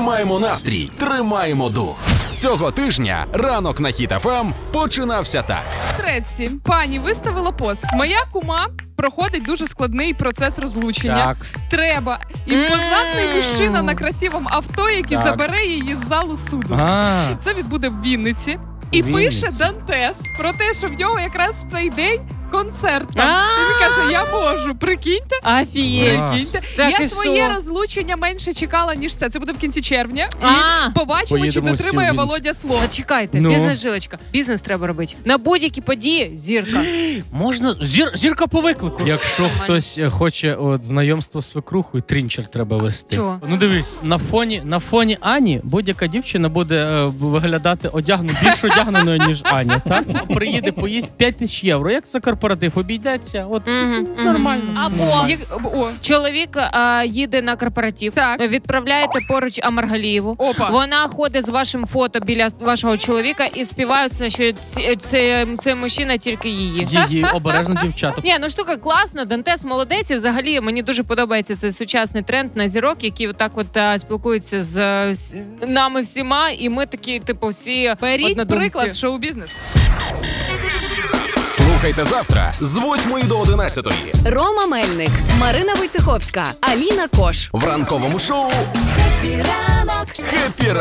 Тримаємо настрій, тримаємо дух. Цього тижня ранок на Хіт ФМ починався так. Треці, пані виставила пост. Моя кума проходить дуже складний процес розлучення. Так. Треба імпозантний мужчина на красивому авто, який Так. забере її з залу суду. А, Це відбуде в Вінниці. І Вінниці. пише Дантес про те, що в нього якраз в цей день концерт там. І він каже, я можу, прикиньте. Офігеть. Прикиньте. Так Я і своє що? розлучення менше чекала, ніж це. Це буде в кінці червня. І побачимо, чи Поїдемо всі дотримає в Вінницю. Володя слово. Почекайте, Ну. бізнес-жилочка. Бізнес треба робити. На будь-які події зірка. можна зірка по виклику. Якщо Нормально. хтось хоче знайомство з свекрухою, трінчер треба вести. Чого? Ну дивись, на фоні Ані будь-яка дівчина буде виглядати більш одягненою, ніж Аня. Так? Приїде, поїсть 5000 євро. Як це корпоратив обійдеться? От нормально. Або Нормально. чоловік їде на корпоратив, Так. відправляєте поруч Амаргалієву. Опа. Вона ходить з вашим фото біля вашого чоловіка і співаються, що це мужчина тільки її. Її обережно дівчата. Ні, ну штука класна, Дантес молодець. І взагалі мені дуже подобається цей сучасний тренд на зірок, які отак спілкуються з нами всіма, і ми такі, типу, всі Беріть однодумці. приклад шоу-бізнес. Слухайте завтра з 8 до 11 Рома Мельник, Марина Войцеховська, Аліна Кош. в ранковому шоу «Хеппі ранок».